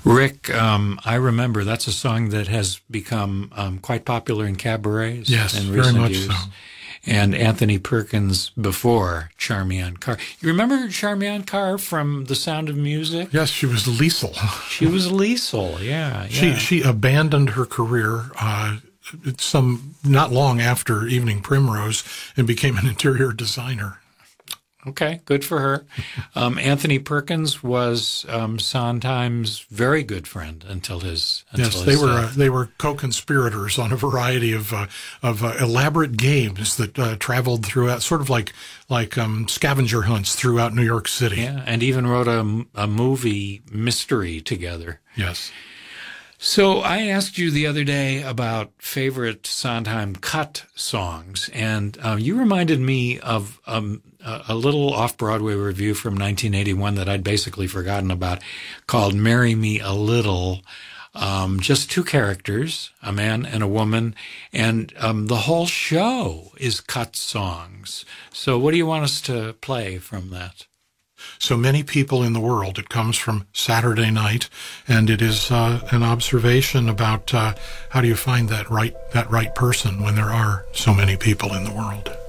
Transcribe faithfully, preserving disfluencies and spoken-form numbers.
Rick, um, I remember that's a song that has become um, quite popular in cabarets. Yes, in very recent much years. so. And Anthony Perkins before Charmian Carr. You remember Charmian Carr from The Sound of Music? Yes, she was Liesel. She was Liesel, yeah. She yeah. she abandoned her career uh, some not long after Evening Primrose and became an interior designer. Okay, good for her. Um, Anthony Perkins was um, Sondheim's very good friend until his until yes, his they were uh, death. they were co-conspirators on a variety of uh, of uh, elaborate games that uh, traveled throughout, sort of like like um, scavenger hunts throughout New York City. Yeah, and even wrote a, a movie mystery together. Yes. So I asked you the other day about favorite Sondheim cut songs, and uh, you reminded me of um, a, a little off-Broadway review from nineteen eighty-one that I'd basically forgotten about, called Marry Me a Little. Um, just two characters, a man and a woman, and um, the whole show is cut songs. So what do you want us to play from that? So many people in the world. It comes from Saturday Night, and it is uh, an observation about uh, how do you find that right that right person when there are so many people in the world.